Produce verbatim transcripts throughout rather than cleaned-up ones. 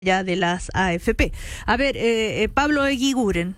ya de las A F P. A ver, eh, eh, Pablo Eguiguren.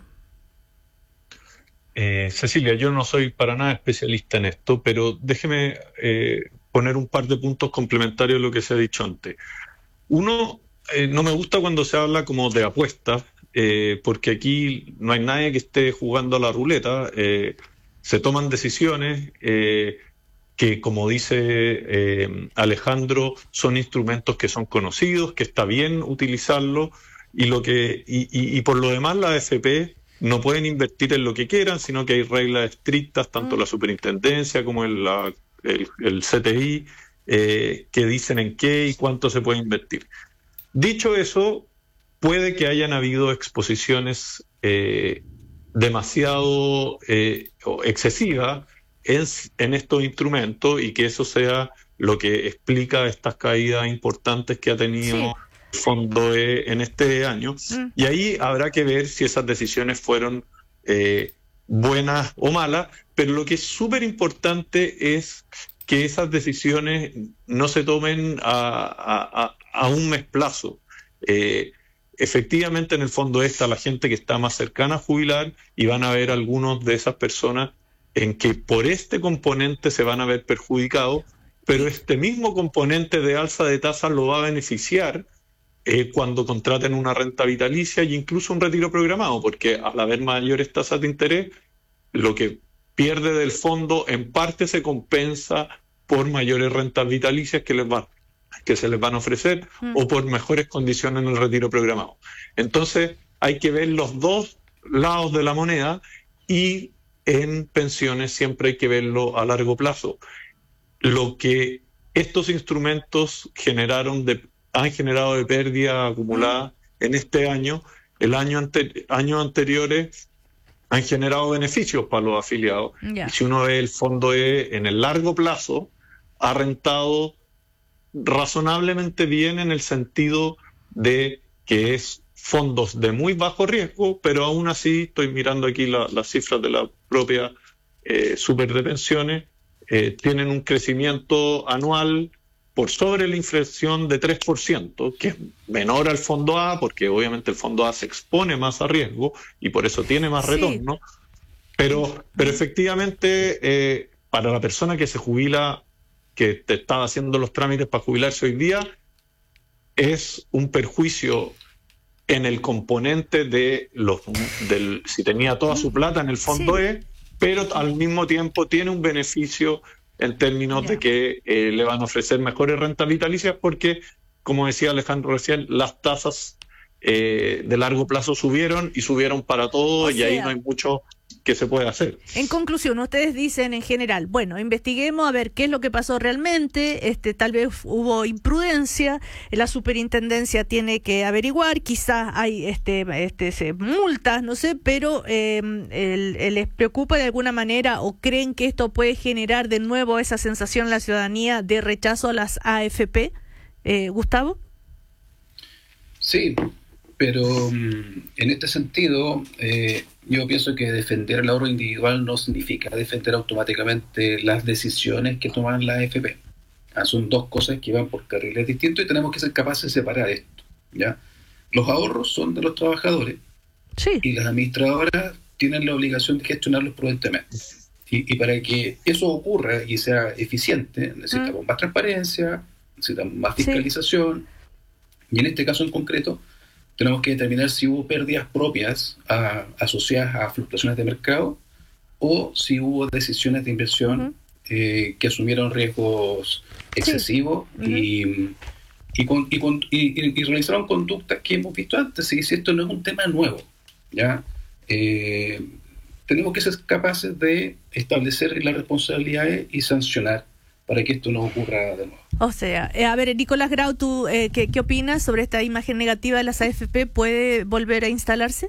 Eh, Cecilia, yo no soy para nada especialista en esto, pero déjeme eh, poner un par de puntos complementarios a lo que se ha dicho antes. Uno, eh, no me gusta cuando se habla como de apuestas, eh, porque aquí no hay nadie que esté jugando a la ruleta. Eh, se toman decisiones eh, que, como dice eh, Alejandro, son instrumentos que son conocidos, que está bien utilizarlos, y lo que y, y, y por lo demás la A F P no pueden invertir en lo que quieran, sino que hay reglas estrictas, tanto Mm. la superintendencia como el, la, el, el C T I, eh, que dicen en qué y cuánto se puede invertir. Dicho eso, puede que hayan habido exposiciones eh, demasiado eh, o excesivas en, en estos instrumentos, y que eso sea lo que explica estas caídas importantes que ha Sí. tenido el fondo E en este año. Mm. Y ahí habrá que ver si esas decisiones fueron eh, buenas o malas, pero lo que es súper importante es que esas decisiones no se tomen a, a, a, a un mes plazo. Eh, efectivamente, en el fondo está la gente que está más cercana a jubilar, y van a ver algunos de esas personas en que por este componente se van a ver perjudicados, pero este mismo componente de alza de tasas lo va a beneficiar eh, cuando contraten una renta vitalicia e incluso un retiro programado, porque al haber mayores tasas de interés, lo que pierde del fondo en parte se compensa por mayores rentas vitalicias que les van, que se les van a ofrecer, Mm. o por mejores condiciones en el retiro programado. Entonces hay que ver los dos lados de la moneda, y en pensiones siempre hay que verlo a largo plazo. Lo que estos instrumentos generaron de, han generado de pérdida acumulada en este año, el año ante, años anteriores han generado beneficios para los afiliados. Ya. Y si uno ve el fondo E en el largo plazo, ha rentado razonablemente bien, en el sentido de que es fondos de muy bajo riesgo, pero aún así, estoy mirando aquí la, las cifras de la propia eh, super de pensiones, eh, tienen un crecimiento anual por sobre la inflación de tres por ciento, que es menor al fondo A, porque obviamente el fondo A se expone más a riesgo y por eso tiene más Sí. retorno, pero, pero efectivamente eh, para la persona que se jubila, que te estaba haciendo los trámites para jubilarse hoy día, es un perjuicio en el componente de los del si tenía toda su plata en el fondo Sí. E, pero al mismo tiempo tiene un beneficio en términos Ya. de que eh, le van a ofrecer mejores rentas vitalicias, porque, como decía Alejandro recién, las tasas eh, de largo plazo subieron y subieron para todo, O y ahí sea, no hay mucho que se puede hacer. en conclusión, ustedes dicen en general, bueno, investiguemos a ver qué es lo que pasó realmente, este, tal vez hubo imprudencia, la superintendencia tiene que averiguar, quizás hay este, este, se- multas, no sé, pero eh, el- el- les preocupa de alguna manera, o creen que esto puede generar de nuevo esa sensación en la ciudadanía de rechazo a las A F P. Eh, Gustavo. Sí, pero mm, en este sentido, eh, yo pienso que defender el ahorro individual no significa defender automáticamente las decisiones que toman la A F P. Ah, son dos cosas que van por carriles distintos y tenemos que ser capaces de separar esto, ¿ya? Los ahorros son de los trabajadores Sí. y las administradoras tienen la obligación de gestionarlos prudentemente. Y, y para que eso ocurra y sea eficiente, necesitamos Mm. más transparencia, necesitamos más Sí. fiscalización, y en este caso en concreto tenemos que determinar si hubo pérdidas propias a- asociadas a fluctuaciones de mercado, o si hubo decisiones de inversión Ujú. eh, que asumieron riesgos excesivos Ujú. y, y, con- y con- y- y realizaron conductas que hemos visto antes. Y si esto no es un tema nuevo, ¿ya? Eh, tenemos que ser capaces de establecer las responsabilidades y sancionar para que esto no ocurra de nuevo. O sea, eh, a ver, Nicolás Grau, ¿tú eh, qué, qué opinas sobre esta imagen negativa de las A F P? ¿Puede volver a instalarse?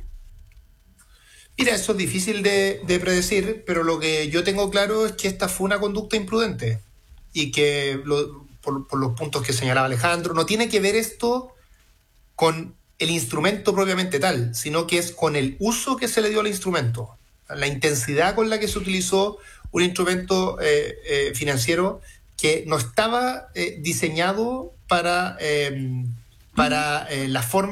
Mira, eso es difícil de, de predecir, pero lo que yo tengo claro es que esta fue una conducta imprudente, y que, lo- por, por los puntos que señalaba Alejandro, no tiene que ver esto con el instrumento propiamente tal, sino que es con el uso que se le dio al instrumento, la intensidad con la que se utilizó un instrumento eh, eh, financiero que no estaba eh, diseñado para, eh, para eh, la forma